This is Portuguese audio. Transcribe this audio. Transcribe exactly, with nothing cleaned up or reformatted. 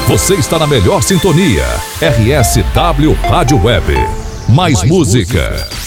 Você está na melhor sintonia. R S W Rádio Web. Mais, Mais música. música.